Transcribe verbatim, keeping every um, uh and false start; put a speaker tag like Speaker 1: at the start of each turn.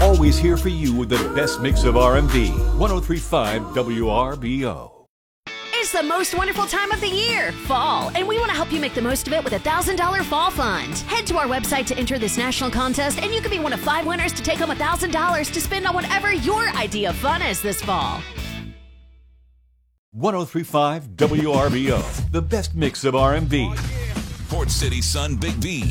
Speaker 1: Always here for you with the best mix of R and B. one oh three point five W R B O.
Speaker 2: It's the most wonderful time of the year, fall, and we want to help you make the most of it with a one thousand dollars Fall Fund. Head to our website to enter this national contest, and you could be one of five winners to take home one thousand dollars to spend on whatever your idea of fun is this fall.
Speaker 1: one oh three point five W R B O, the best mix of R and B.
Speaker 3: Port City Sun Big B